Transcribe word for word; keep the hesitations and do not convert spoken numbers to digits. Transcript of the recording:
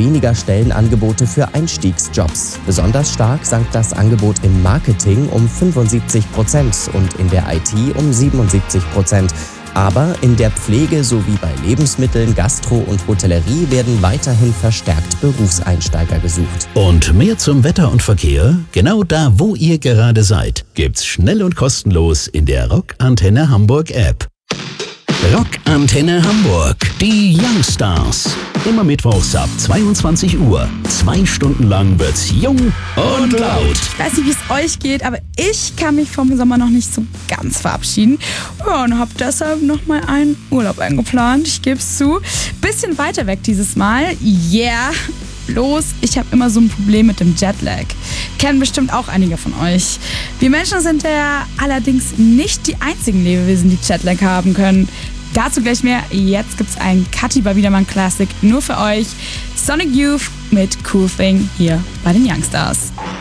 weniger Stellenangebote für Einstiegsjobs. Besonders stark sank das Angebot im Marketing um fünfundsiebzig Prozent und in der I T um siebenundsiebzig Prozent. Aber in der Pflege sowie bei Lebensmitteln, Gastro und Hotellerie werden weiterhin verstärkt Berufseinsteiger gesucht. Und mehr zum Wetter und Verkehr? Genau da, wo ihr gerade seid, gibt's schnell und kostenlos in der Rock Antenne Hamburg App. Rock Antenne Hamburg, die Youngstars. Immer mittwochs ab zweiundzwanzig Uhr. Zwei Stunden lang wird's jung und laut. Ich weiß nicht, wie es euch geht, aber ich kann mich vom Sommer noch nicht so ganz verabschieden. Ja, und habe deshalb nochmal einen Urlaub eingeplant. Ich gebe es zu. Bisschen weiter weg dieses Mal. Yeah. Bloß, ich habe immer so ein Problem mit dem Jetlag. Kennen bestimmt auch einige von euch. Wir Menschen sind ja allerdings nicht die einzigen Lebewesen, die Jetlag haben können. Dazu gleich mehr. Jetzt gibt's ein Katiba Biedermann Classic nur für euch. Sonic Youth mit Cool Thing hier bei den Youngstars.